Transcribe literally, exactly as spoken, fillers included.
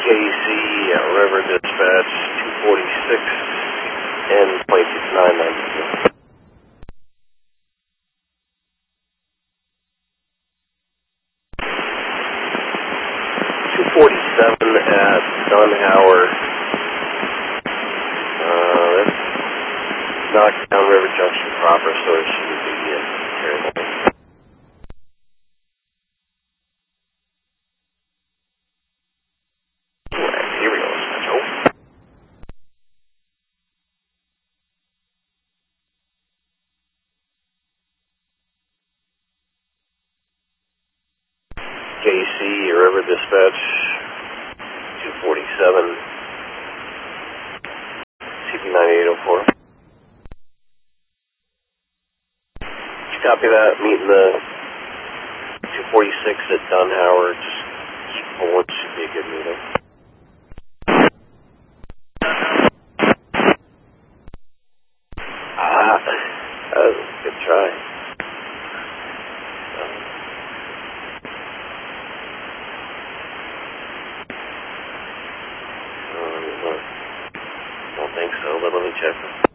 K C uh, River Dispatch two forty-six and plate nine ninety-two. two forty-seven at Dunhauer. Uh, that's knocked down River Junction proper, so it shouldn't be uh, terrible. Here we go. Oh. K C River Dispatch two forty-seven C P ninety-eight oh four. Did you copy that? Meeting the two forty-six at Dunhauer. Just keep forward. Should be a good meeting. Ah, that was a good try. I don't think so, but let me check.